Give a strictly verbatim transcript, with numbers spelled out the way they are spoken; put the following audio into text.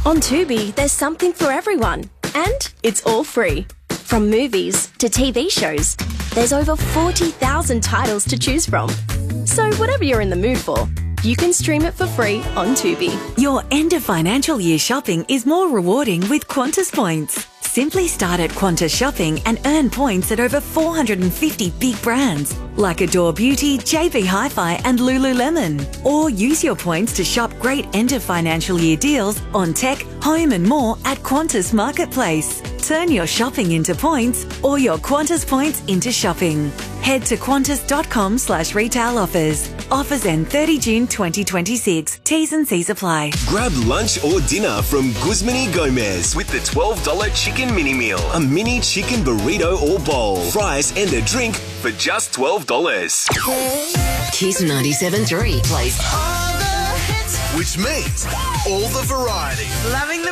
On Tubi, there's something for everyone, and it's all free. From movies to T V shows, there's over forty thousand titles to choose from. So whatever you're in the mood for, you can stream it for free on Tubi. Your end of financial year shopping is more rewarding with Qantas points. Simply start at Qantas Shopping and earn points at over four hundred fifty big brands like Adore Beauty, J B Hi-Fi and Lululemon. Or use your points to shop great end of financial year deals on tech, home and more at Qantas Marketplace. Turn your shopping into points or your Qantas points into shopping. Head to qantas.com slash retail offers. Offers end thirty June twenty twenty-six. T's and C's apply. Grab lunch or dinner from Guzman y Gomez with the twelve dollar chicken mini meal. A mini chicken burrito or bowl, fries and a drink for just twelve dollars. Kiss ninety-seven point three plays all the hits, which means all the variety. Loving